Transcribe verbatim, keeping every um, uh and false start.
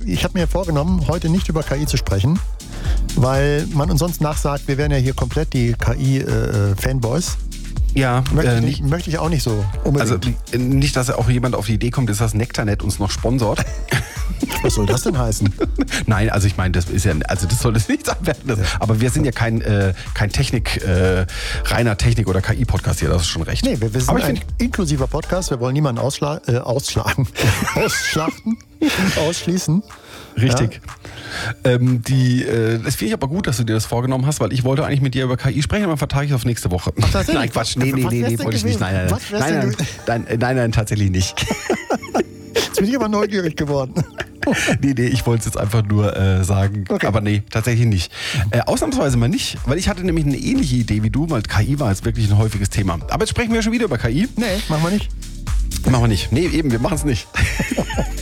ich habe mir vorgenommen, heute nicht über K I zu sprechen, weil man uns sonst nachsagt, wir wären ja hier komplett die K I-Fanboys. Ja, Möchte, äh, ich nicht, nicht, möchte ich auch nicht so unbedingt. also nicht, dass auch jemand auf die Idee kommt, dass das Nektarnet uns noch sponsort. Was soll das denn heißen? Nein, also ich meine, das ist ja, also das soll es nicht sein werden. Das, aber wir sind ja kein, äh, kein Technik, äh, reiner Technik- oder K I-Podcast hier, das ist schon recht. Nee, wir, wir sind aber ich ein find, inklusiver Podcast, wir wollen niemanden ausschla äh, ausschlagen, ausschlachten, ausschließen. Richtig. Ja. Ähm, die, äh, das finde ich aber gut, dass du dir das vorgenommen hast, weil ich wollte eigentlich mit dir über K I sprechen, aber vertage ich auf nächste Woche. Ach, nein, Quatsch, nee, nee, nee, nee, wollte ich nicht. Nein, nein, nein, nein, nein, nein, nein, nein, nein, tatsächlich nicht. Jetzt bin ich aber neugierig geworden. nee, nee, ich wollte es jetzt einfach nur äh, sagen, okay. aber nee, tatsächlich nicht. Äh, ausnahmsweise mal nicht, weil ich hatte nämlich eine ähnliche Idee wie du, weil K I war jetzt wirklich ein häufiges Thema. Aber jetzt sprechen wir schon wieder über K I. Nee, machen wir nicht. Machen wir nicht. Nee, eben, wir machen es nicht.